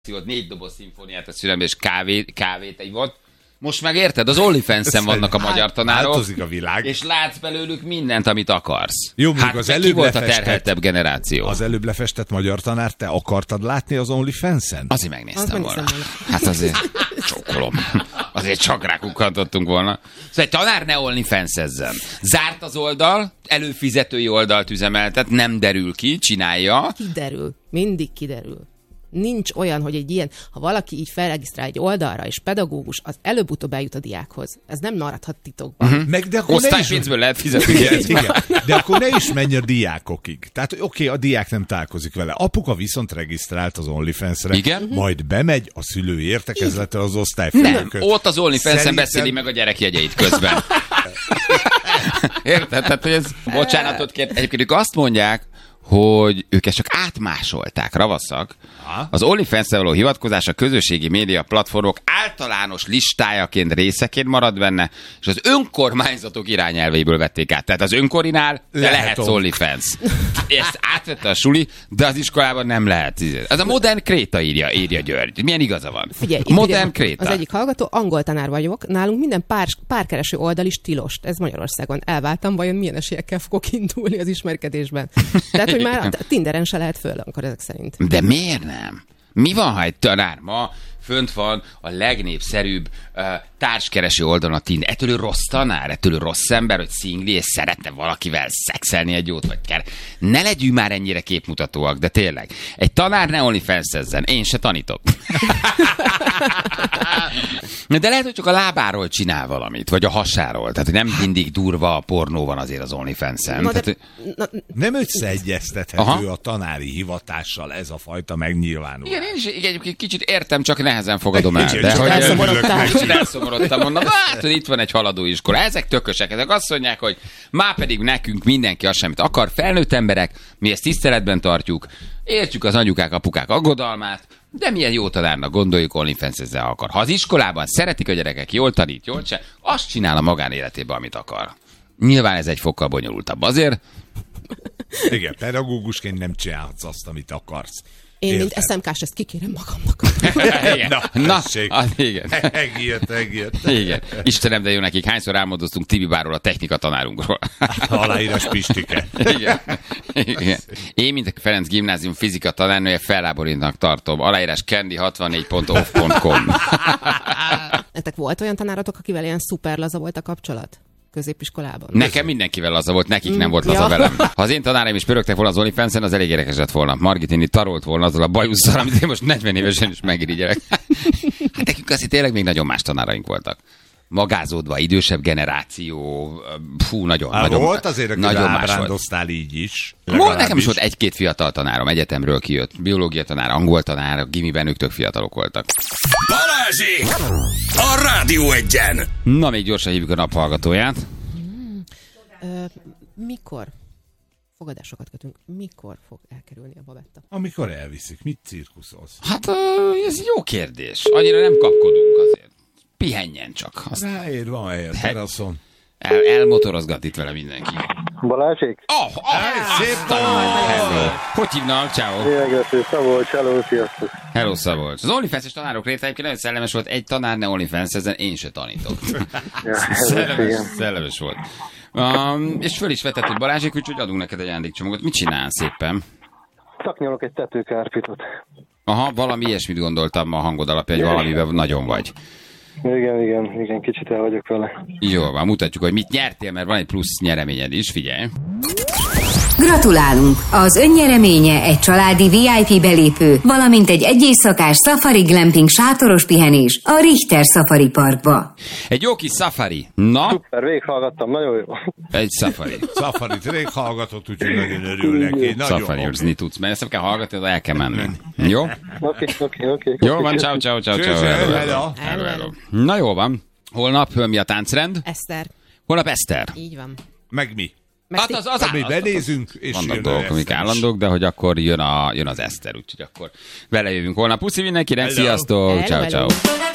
4 doboz szimfóniát a szülembe, és kávét egy volt. Most meg érted, az OnlyFans-en vannak a magyar tanárok, változik a világ. És látsz belőlük mindent, amit akarsz. Jó, hát az ki volt a terheltebb generáció? Az előbb lefestett magyar tanárt te akartad látni az OnlyFans-en? Azért megnéztem volna. Hát azért csókolom. Azért csak rákukkantottunk volna. Szóval egy tanár ne OnlyFans-ezzen. Zárt az oldal, előfizetői oldalt üzemeltet, nem derül ki, csinálja. Kiderül, mindig kiderül. Nincs olyan, hogy egy ilyen, ha valaki így felregisztrál egy oldalra, és pedagógus, az előbb-utóbb eljut a diákhoz. Ez nem maradhat titokban. Meg, de akkor osztálypénzből lehet fizetni. Igen. De akkor ne is menj a diákokig. Tehát oké, a diák nem találkozik vele. Apuka viszont regisztrált az OnlyFans-re. Igen? Majd bemegy a szülői értekezletre az osztályfőnököt. Nem, ott az OnlyFans-en beszéli meg a gyerek jegyeit közben. Érted? Tehát, hogy ez bocsánatot kér. Egyébként ők azt mondják, hogy ők ezt csak átmásolták, ravaszak. Az OnlyFans-re való hivatkozás a közösségi média platformok általános listájaként, részeként marad benne, és az önkormányzatok irányelveiből vették át. Tehát az önkorinál lehetsz OnlyFans. Ezt átvette a suli, de az iskolában nem lehet. Ez a Modern Kréta írja György. Milyen igaza van? Figyelj, Modern Kréta. Az egyik hallgató, angol tanár vagyok, nálunk minden párkereső oldal is tilos. Ez Magyarországon. Elváltam, vajon milyen esélyekkel fogok indulni az ismerkedésben? Tehát, hogy már a Tinderen se lehet föl, akkor ezek szerint. De miért nem? Mi van, ha egy tanár ma fönt van a legnépszerűbb társkereső oldalon a Tinder? Ettől ő rossz tanár? Ettől ő rossz ember, hogy szingli, és szeretne valakivel szexelni egy jót, vagy kell? Ne legyünk már ennyire képmutatóak, de tényleg. Egy tanár ne OnlyFans-ezzen. Én se tanítok. De lehet, hogy csak a lábáról csinál valamit, vagy a hasáról. Tehát nem mindig durva a pornó van azért az OnlyFans-en. Nem összeegyeztethető a tanári hivatással ez a fajta megnyilvánulás. Igen, én is egyébként kicsit értem, csak nehezen fogadom el. De hogy elszomorodtam, mondom, hát itt van egy haladó iskola. Ezek tökösek, ezek azt mondják, hogy már pedig nekünk mindenki azt semmit akar, felnőtt emberek, mi ezt tiszteletben tartjuk, értjük az anyukák, apukák aggodalmát, de milyen jó tanárnak gondoljuk, OnlyFans ezzel akar. Ha az iskolában szeretik a gyerekek, jól tanít, jól se, azt csinál a magánéletében, amit akar. Nyilván ez egy fokkal bonyolultabb. Azért... Igen, pedagógusként nem csinálhatsz azt, amit akarsz. Én, mint SMK-s, ezt kikérem magamnak. Na, igen. Megírt. Igen. Istenem, de jó nekik. Hányszor álmodoztunk Tibi Bárról, a technika tanárunkról. Aláírás Pistike. Igen. Én, mint a Ferenc Gimnázium fizika tanárnője, felháborítnak tartom. Aláírás candy64.off.com. Nektek volt olyan tanáratok, akivel ilyen szuper laza volt a kapcsolat? Középiskolában? Nekem mindenkivel laza volt, nekik nem volt laza velem. Ha az én tanáraim is pörögtek volna az OnlyFans-en, az elég érdekes lett volna. Margit néni tarolt volna azzal a bajusszal, amit én most 40 évesen is megirigyelek. Hát nekünk azért tényleg még nagyon más tanáraink voltak. Magázódva, idősebb generáció, nagyon volt azért, aki ábrándoztál így is. Nekem is volt egy-két fiatal tanárom, egyetemről kijött. Biológia tanár, angol tanár, a gimiben ők tök fiatalok voltak. Balázsék! A Rádió Egyen! Na, még gyorsan hívjuk a naphallgatóját. Mikor? Fogadásokat kötünk. Mikor fog elkerülni a babetta? Amikor elviszik. Mit cirkuszolsz? Hát ez jó kérdés. Annyira nem kapkodunk azért. Pihenjen csak. Ráér, van helyet, teraszon. Elmotorozgat itt vele mindenki. Balázsék? Szép van! Hogy hívnak? Ciao. Szabolcs, hello, sziasztok. Hello, Szabolcs. Az OnlyFans-es tanárok része egyébként nagyon szellemes volt. Egy tanár ne OnlyFans, ezen én se tanítok. Szellemes volt. És föl is vetett, hogy Balázsék, úgyhogy adunk neked egy ajándékcsomagot. Mit csinálsz szépen? Szaknyolok egy tetőkárpitot. Aha, valami ilyesmit gondoltam a hangod alapján, hogy valamiben nagyon vagy. Igen, kicsit el vagyok vele. Jó, van, mutatjuk, hogy mit nyertél, mert van egy plusz nyereményed is, figyelj. Gratulálunk! Az önnyereménye egy családi VIP belépő, valamint egy éjszakás Safari Glamping sátoros pihenés a Richter Safari Parkba. Egy jó kis safari. Na? Szuper, végighallgattam, nagyon jó. Egy safari. Safarit rég hallgatott, úgyhogy nagyon örül neki. Safari-zni tudsz, mert ezt nem kell hallgatni, de el kell menni. Jó? Oké. Jó van, ciao. Hello. Na jó van. Holnap mi a táncrend? Eszter. Holnap Eszter. Így van. Meg mi? Hát az mi benézünk, és vannak jön dolgok, amik állandók, de hogy akkor jön az Eszter, úgyhogy akkor belejövünk holnap. Puszi mindenkinek, sziasztok, ciao.